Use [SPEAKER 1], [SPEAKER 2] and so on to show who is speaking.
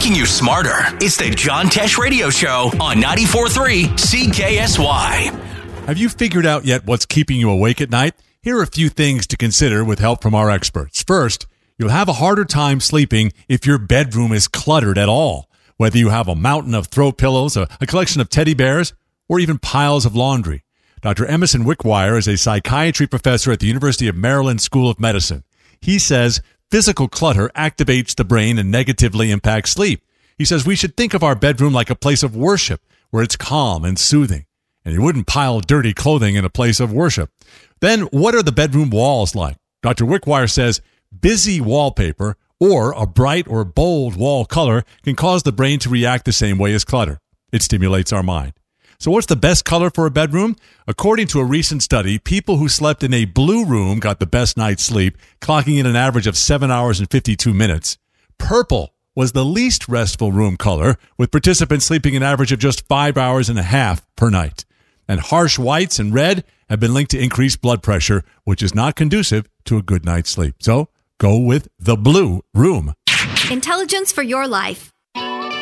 [SPEAKER 1] making you smarter. It's the John Tesh Radio Show on 94.3 CKSY.
[SPEAKER 2] Have you figured out yet what's keeping you awake at night? Here are a few things to consider with help from our experts. First, you'll have a harder time sleeping if your bedroom is cluttered at all. Whether you have a mountain of throw pillows, a collection of teddy bears, or even piles of laundry. Dr. Emerson Wickwire is a psychiatry professor at the University of Maryland School of Medicine. He says physical clutter activates the brain and negatively impacts sleep. He says we should think of our bedroom like a place of worship where it's calm and soothing. And you wouldn't pile dirty clothing in a place of worship. Then what are the bedroom walls like? Dr. Wickwire says busy wallpaper or a bright or bold wall color can cause the brain to react the same way as clutter. It stimulates our mind. So what's the best color for a bedroom? According to a recent study, people who slept in a blue room got the best night's sleep, clocking in an average of 7 hours and 52 minutes. Purple was the least restful room color, with participants sleeping an average of just 5 hours and a half per night. And harsh whites and red have been linked to increased blood pressure, which is not conducive to a good night's sleep. So go with the blue room.
[SPEAKER 3] Intelligence for your life.